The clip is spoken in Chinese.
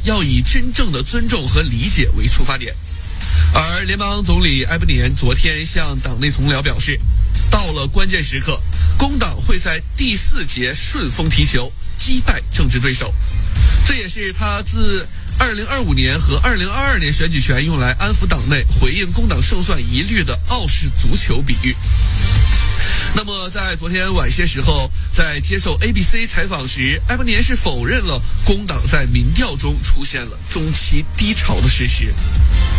要以真正的尊重和理解为出发点。而联邦总理埃伯尼恩昨天向党内同僚表示，到了关键时刻，工党会在第4节顺风踢球，击败政治对手。这也是他自2025年和2022年选举权用来安抚党内、回应工党胜算疑虑的澳式足球比喻。那么在昨天晚些时候，在接受 ABC 采访时，埃伯尼恩是否认了工党在民调中出现了中期低潮的事实。